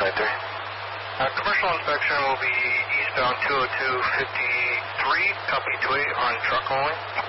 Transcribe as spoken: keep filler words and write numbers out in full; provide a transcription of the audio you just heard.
nine three. Uh, commercial inspection will be eastbound two oh two fifty-three, copy two eight on truck only.